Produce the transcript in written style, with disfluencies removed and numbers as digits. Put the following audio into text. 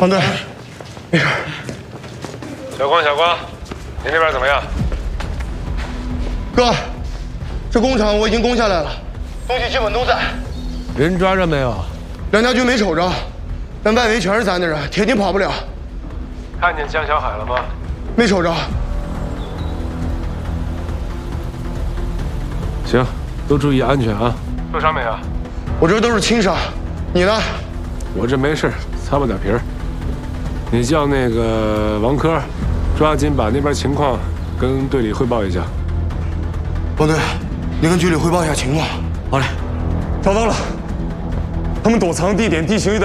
王队，没事。 小光，您那边怎么样？ 哥，这工厂我已经攻下来了，东西基本都在。 人抓着没有？ 梁家军没瞅着，但外围全是咱的人，铁定跑不了。 看见江小海了吗？ 没瞅着。 行，都注意安全啊！受伤没有？ 我这都是轻伤，你呢？ 我这没事，擦破点皮儿。你叫那个王科，抓紧把那边情况跟队里汇报一下。 王队，你跟局里汇报一下情况。 好嘞。 找到了，他们躲藏地点、地形有点。